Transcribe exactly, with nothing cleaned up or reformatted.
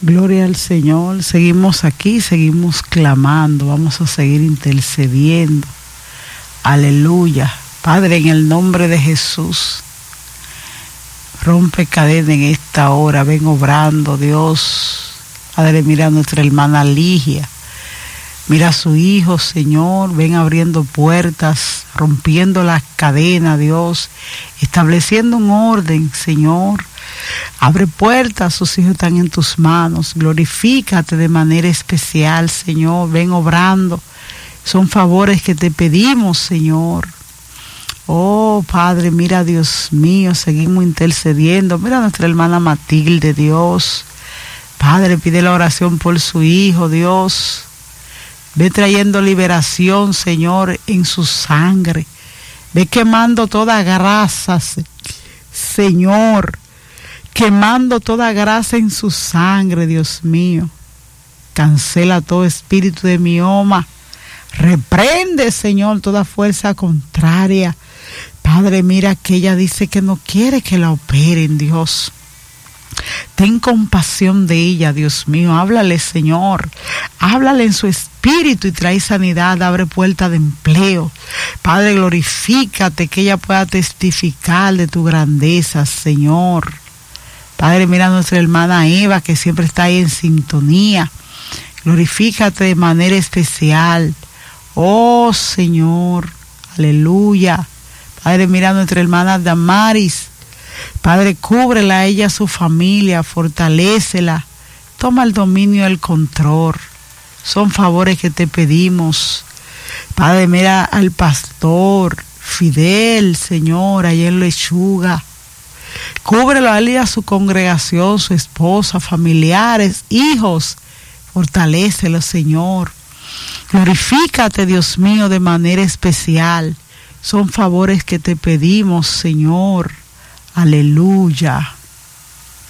Gloria al Señor. Seguimos aquí, seguimos clamando, vamos a seguir intercediendo. Aleluya. Padre, en el nombre de Jesús, rompe cadena en esta hora, ven obrando, Dios. Padre, mira a nuestra hermana Ligia, mira a su hijo, Señor, ven abriendo puertas, rompiendo las cadenas, Dios, estableciendo un orden, Señor. Abre puertas, sus hijos están en tus manos, glorifícate de manera especial, Señor, ven obrando, son favores que te pedimos, Señor. Oh, Padre, mira, Dios mío, seguimos intercediendo, mira a nuestra hermana Matilde, Dios. Padre, pide la oración por su hijo, Dios. Ve trayendo liberación, Señor, en su sangre. Ve quemando toda grasa, Señor. Quemando toda grasa en su sangre, Dios mío. Cancela todo espíritu de mioma. Reprende, Señor, toda fuerza contraria. Padre, mira que ella dice que no quiere que la operen, Dios. Ten compasión de ella, Dios mío. Háblale, Señor. Háblale en su espíritu y trae sanidad. Abre puerta de empleo. Padre, glorifícate, que ella pueda testificar de tu grandeza, Señor. Padre, mira a nuestra hermana Eva, que siempre está ahí en sintonía. Glorifícate de manera especial. Oh, Señor. Aleluya. Padre, mira a nuestra hermana Damaris. Padre, cúbrela a ella, a su familia, fortalécela. Toma el dominio y el control. Son favores que te pedimos. Padre, mira al pastor Fidel, Señor, allá en Lechuga. Cúbrelo a él y a su congregación, su esposa, familiares, hijos. Fortalécelo, Señor. Glorifícate, Dios mío, de manera especial. Son favores que te pedimos, Señor. Aleluya.